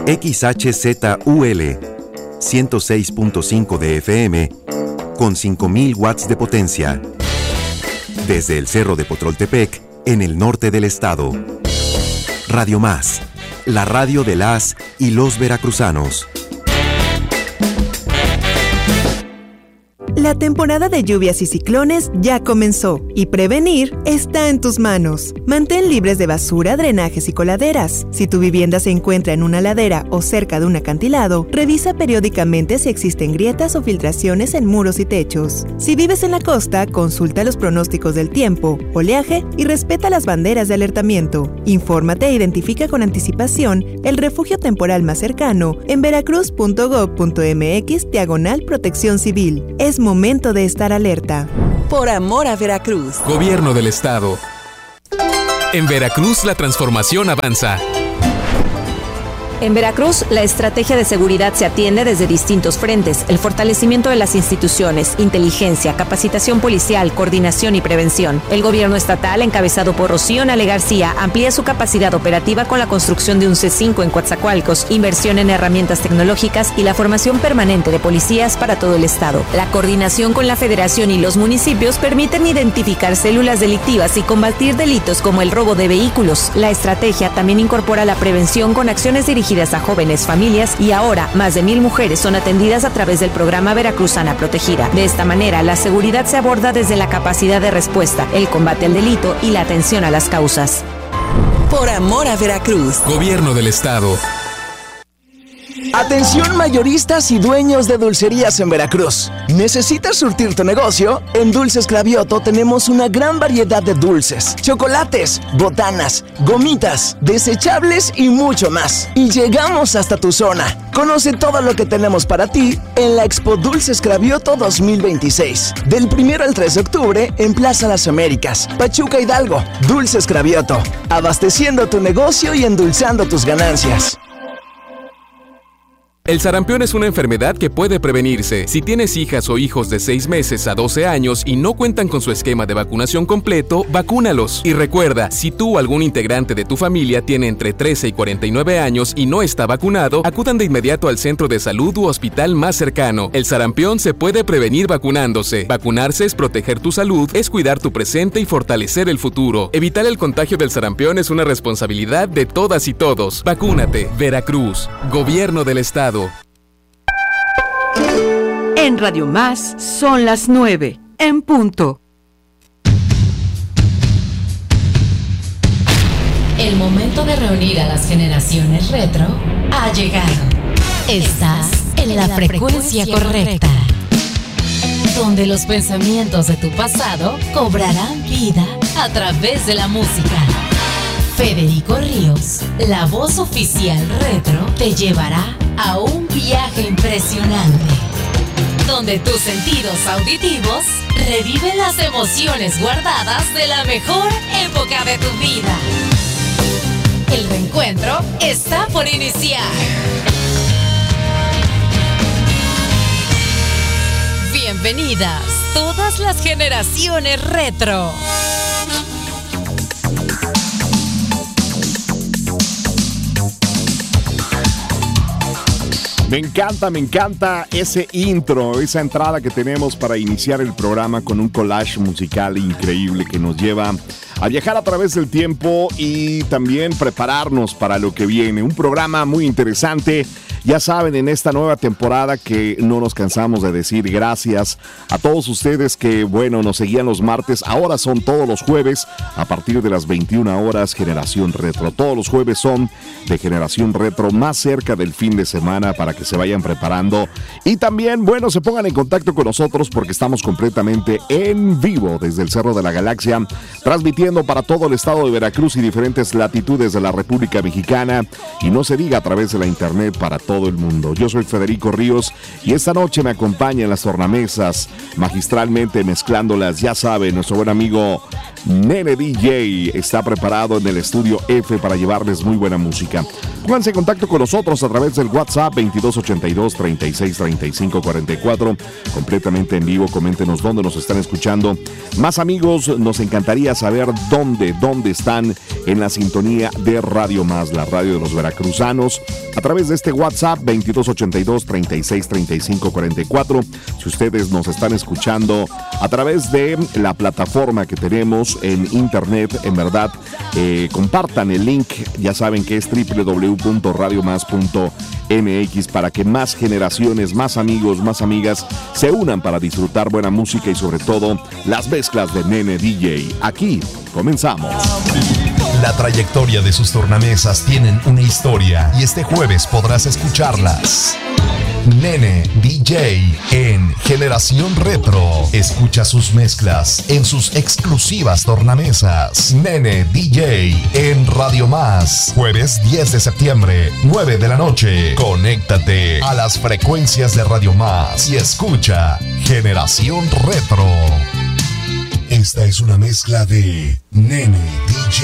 XHZUL 106.5 de FM con 5.000 watts de potencia. Desde el Cerro de Potroltepec, en el norte del estado. Radio Más, la radio de las y los veracruzanos. La temporada de lluvias y ciclones ya comenzó y prevenir está en tus manos. Mantén libres de basura, drenajes y coladeras. Si tu vivienda se encuentra en una ladera o cerca de un acantilado, revisa periódicamente si existen grietas o filtraciones en muros y techos. Si vives en la costa, consulta los pronósticos del tiempo, oleaje y respeta las banderas de alertamiento. Infórmate e identifica con anticipación el refugio temporal más cercano en veracruz.gov.mx/protección civil. Es momento de estar alerta. Por amor a Veracruz. Gobierno del Estado. En Veracruz la transformación avanza. En Veracruz, la estrategia de seguridad se atiende desde distintos frentes: el fortalecimiento de las instituciones, inteligencia, capacitación policial, coordinación y prevención. El gobierno estatal, encabezado por Rocío Nale García, amplía su capacidad operativa con la construcción de un C5 en Coatzacoalcos, inversión en herramientas tecnológicas y la formación permanente de policías para todo el estado. La coordinación con la federación y los municipios permiten identificar células delictivas y combatir delitos como el robo de vehículos. La estrategia también incorpora la prevención con acciones dirigidas a jóvenes, familias, y ahora más de 1,000 mujeres son atendidas a través del programa Veracruzana Protegida. De esta manera, la seguridad se aborda desde la capacidad de respuesta, el combate al delito y la atención a las causas. Por amor a Veracruz. Gobierno del Estado. Atención mayoristas y dueños de dulcerías en Veracruz. ¿Necesitas surtir tu negocio? En Dulces Cravioto tenemos una gran variedad de dulces, chocolates, botanas, gomitas, desechables y mucho más. Y llegamos hasta tu zona. Conoce todo lo que tenemos para ti en la Expo Dulces Cravioto 2026. Del 1 al 3 de octubre en Plaza Las Américas, Pachuca, Hidalgo. Dulces Cravioto, abasteciendo tu negocio y endulzando tus ganancias. El sarampión es una enfermedad que puede prevenirse. Si tienes hijas o hijos de 6 meses a 12 años y no cuentan con su esquema de vacunación completo, vacúnalos. Y recuerda, si tú o algún integrante de tu familia tiene entre 13 y 49 años y no está vacunado, acudan de inmediato al centro de salud u hospital más cercano. El sarampión se puede prevenir vacunándose. Vacunarse es proteger tu salud, es cuidar tu presente y fortalecer el futuro. Evitar el contagio del sarampión es una responsabilidad de todas y todos. Vacúnate. Veracruz. Gobierno del Estado. En Radio Más son las 9, en punto. El momento de reunir a las generaciones retro ha llegado. Estás en la frecuencia correcta, donde los pensamientos de tu pasado cobrarán vida a través de la música. Federico Ríos, la voz oficial retro, te llevará a un viaje impresionante, donde tus sentidos auditivos reviven las emociones guardadas de la mejor época de tu vida. El reencuentro está por iniciar. Bienvenidas todas las generaciones retro. Me encanta ese intro, esa entrada que tenemos para iniciar el programa con un collage musical increíble que nos lleva a viajar a través del tiempo y también prepararnos para lo que viene. Un programa muy interesante. Ya saben, en esta nueva temporada que no nos cansamos de decir gracias a todos ustedes que, bueno, nos seguían los martes. Ahora son todos los jueves a partir de las 21 horas Generación Retro. Todos los jueves son de Generación Retro, más cerca del fin de semana para que se vayan preparando. Y también, bueno, se pongan en contacto con nosotros porque estamos completamente en vivo desde el Cerro de la Galaxia, transmitiendo para todo el estado de Veracruz y diferentes latitudes de la República Mexicana. Y no se diga a través de la internet para todo todo el mundo. Yo soy Federico Ríos y esta noche me acompaña en las tornamesas, magistralmente mezclándolas, ya saben, nuestro buen amigo Nene DJ está preparado en el estudio F para llevarles muy buena música. Pónganse en contacto con nosotros a través del WhatsApp 2282-363544, completamente en vivo. Coméntenos dónde nos están escuchando. Más amigos, nos encantaría saber dónde están en la sintonía de Radio Más, la radio de los veracruzanos, a través de este WhatsApp 2282-363544. Si ustedes nos están escuchando a través de la plataforma que tenemos en internet, en verdad, compartan el link. Ya saben que es www.radiomás.mx para que más generaciones, más amigos, más amigas se unan para disfrutar buena música y sobre todo las mezclas de Nene DJ. Aquí comenzamos. La trayectoria de sus tornamesas tienen una historia y este jueves podrás escucharlas. Nene DJ en Generación Retro. Escucha sus mezclas en sus exclusivas tornamesas. Nene DJ en Radio Más. Jueves 10 de septiembre, 9 de la noche. Conéctate a las frecuencias de Radio Más y escucha Generación Retro. Esta es una mezcla de Nene DJ.